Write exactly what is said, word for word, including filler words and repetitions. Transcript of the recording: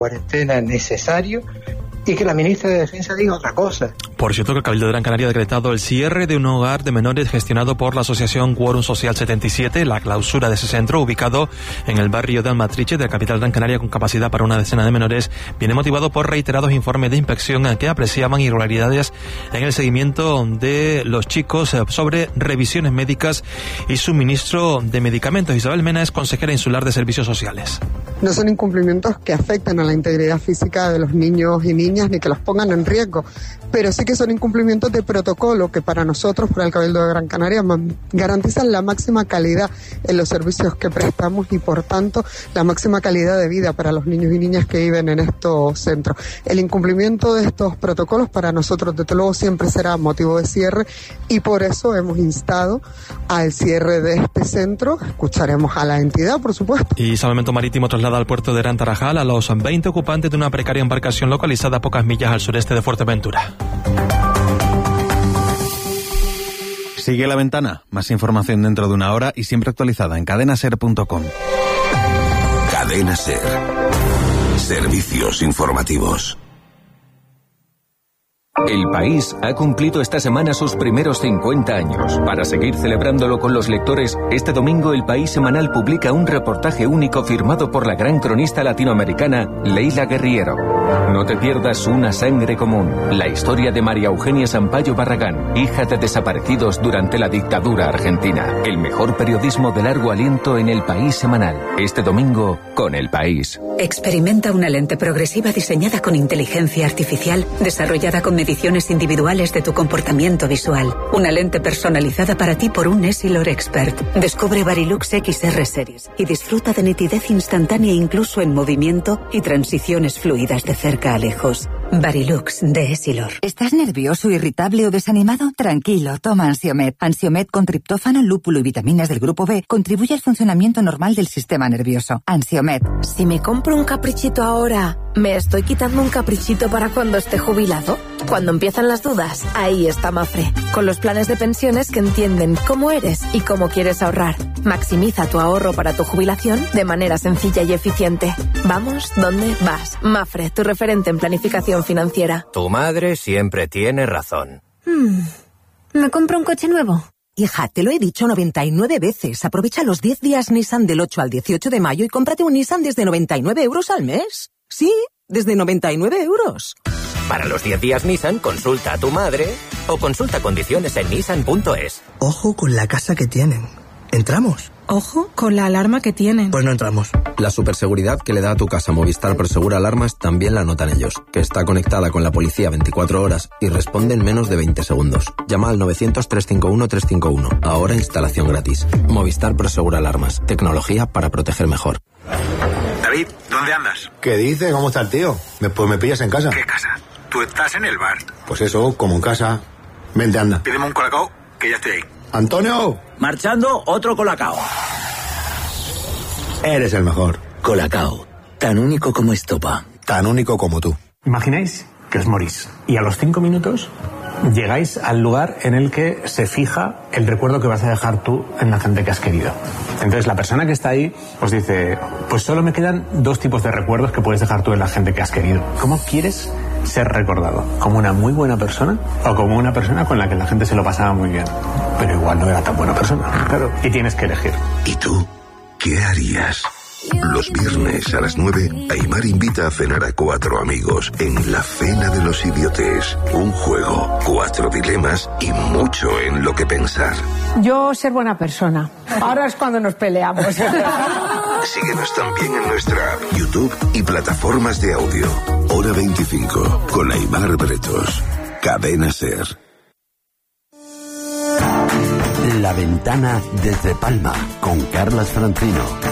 cuarentena necesario y que la ministra de Defensa diga otra cosa. Por cierto, que el Cabildo de Gran Canaria ha decretado el cierre de un hogar de menores gestionado por la Asociación Quórum Social setenta y siete, la clausura de ese centro, ubicado en el barrio de Almatriche de la capital Gran Canaria, con capacidad para una decena de menores, viene motivado por reiterados informes de inspección que apreciaban irregularidades en el seguimiento de los chicos sobre revisiones médicas y suministro de medicamentos. Isabel Mena es consejera insular de Servicios Sociales. No son incumplimientos que afecten a la integridad física de los niños y niñas ni que los pongan en riesgo, pero sí que son incumplimientos de protocolo que para nosotros, para el Cabildo de Gran Canaria, garantizan la máxima calidad en los servicios que prestamos y, por tanto, la máxima calidad de vida para los niños y niñas que viven en estos centros. El incumplimiento de estos protocolos para nosotros, desde luego, siempre será motivo de cierre y por eso hemos instado al cierre de este centro. Escucharemos a la entidad, por supuesto. Y Salvamento Marítimo traslada al puerto de Gran Tarajal a los veinte ocupantes de una precaria embarcación localizada a pocas millas al sureste de Fuerteventura. Sigue La Ventana. Más información dentro de una hora y siempre actualizada en cadena ser punto com. Cadena Ser. Servicios informativos. El País ha cumplido esta semana sus primeros cincuenta años. Para seguir celebrándolo con los lectores, este domingo El País Semanal publica un reportaje único firmado por la gran cronista latinoamericana Leila Guerriero. No te pierdas Una sangre común, la historia de María Eugenia Sampaio Barragán, hija de desaparecidos durante la dictadura argentina. El mejor periodismo de largo aliento en El País Semanal. Este domingo con El País. Experimenta una lente progresiva diseñada con inteligencia artificial, desarrollada con mediciones individuales de tu comportamiento visual. Una lente personalizada para ti por un Essilor Expert. Descubre Varilux X R Series y disfruta de nitidez instantánea incluso en movimiento y transiciones fluidas de cerca a lejos. Varilux de Essilor. ¿Estás nervioso, irritable o desanimado? Tranquilo, toma Ansiomed. Ansiomed con triptófano, lúpulo y vitaminas del grupo B contribuye al funcionamiento normal del sistema nervioso. Ansiomed. Si me compro un caprichito ahora, ¿me estoy quitando un caprichito para cuando esté jubilado? Cuando empiezan las dudas, ahí está Mafre, con los planes de pensiones que entienden cómo eres y cómo quieres ahorrar. Maximiza tu ahorro para tu jubilación de manera sencilla y eficiente. Vamos, ¿dónde vas? Mafre, tu referente en planificación financiera. Tu madre siempre tiene razón. Hmm. ¿Me compro un coche nuevo? Hija, te lo he dicho noventa y nueve veces. Aprovecha los diez días Nissan del ocho al dieciocho de mayo y cómprate un Nissan desde noventa y nueve euros al mes. Sí, desde noventa y nueve euros. Para los diez días Nissan, consulta a tu madre o consulta condiciones en nissan punto es. Ojo con la casa que tienen. ¿Entramos? Ojo con la alarma que tienen. Pues no entramos. La superseguridad que le da a tu casa Movistar Prosegura Alarmas también la notan ellos, que está conectada con la policía veinticuatro horas y responde en menos de veinte segundos. Llama al novecientos, trescientos cincuenta y uno, trescientos cincuenta y uno. Ahora instalación gratis. Movistar Prosegura Alarmas. Tecnología para proteger mejor. David, ¿dónde andas? ¿Qué dice? ¿Cómo está el tío? Después me pillas en casa. ¿Qué casa? Tú estás en el bar. Pues eso, como en casa. Vente, anda. Pídeme un colacao, que ya estoy ahí. ¡Antonio! Marchando, otro colacao. Eres el mejor. Colacao, tan único como estopa. Tan único como tú. Imagináis que os morís y a los cinco minutos llegáis al lugar en el que se fija el recuerdo que vas a dejar tú en la gente que has querido. Entonces la persona que está ahí os dice, pues solo me quedan dos tipos de recuerdos que puedes dejar tú en la gente que has querido. ¿Cómo quieres ser recordado? ¿Como una muy buena persona o como una persona con la que la gente se lo pasaba muy bien? Pero igual no era tan buena persona, claro. Y tienes que elegir. ¿Y tú qué harías? Los viernes a las nueve, Aimar invita a cenar a cuatro amigos en La Cena de los Idiotes. Un juego, cuatro dilemas y mucho en lo que pensar. Yo ser buena persona. Ahora es cuando nos peleamos. Síguenos también en nuestra app, YouTube y plataformas de audio. Hora veinticinco, con Aimar Bretos. Cadena Ser. La Ventana desde Palma, con Carlas Francino.